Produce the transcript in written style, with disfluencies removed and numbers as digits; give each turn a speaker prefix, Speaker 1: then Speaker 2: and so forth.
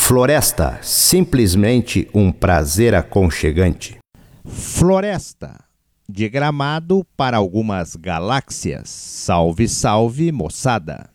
Speaker 1: Floresta, simplesmente um prazer aconchegante.
Speaker 2: Floresta, de Gramado para algumas galáxias. Salve, salve, moçada!